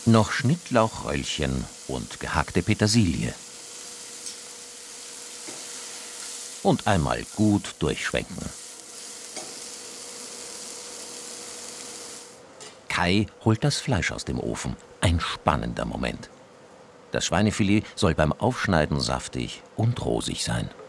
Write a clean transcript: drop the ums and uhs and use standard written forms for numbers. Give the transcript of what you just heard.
Noch Schnittlauchröllchen und gehackte Petersilie. Und einmal gut durchschwenken. Kai holt das Fleisch aus dem Ofen. Ein spannender Moment. Das Schweinefilet soll beim Aufschneiden saftig und rosig sein.